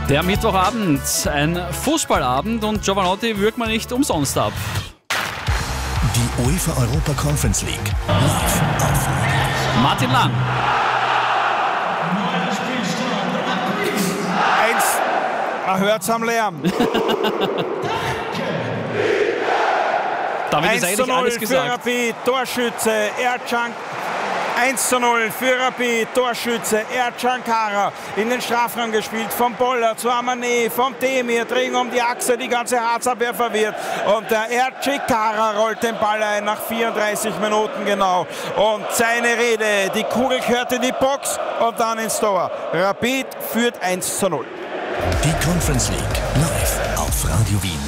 Der Mittwochabend, ein Fußballabend und Giovanotti würgt man nicht umsonst ab. Die UEFA Europa Conference League live auf Martin Lang. Man hört's am Lärm. Damit ist eigentlich alles 1:0 für gesagt. Rapid, Torschütze Ercan. 1:0 für Rapid, Torschütze Ercan Kara. In den Strafraum gespielt, vom Boller zu Amané, vom Demir, drehen um die Achse, die ganze Harzabwehr verwirrt. Und der Ercan Kara rollt den Ball ein nach 34 Minuten genau. Und seine Rede, die Kugel gehört in die Box und dann ins Tor. Rapid führt 1:0. die Conference League live auf Radio Wien.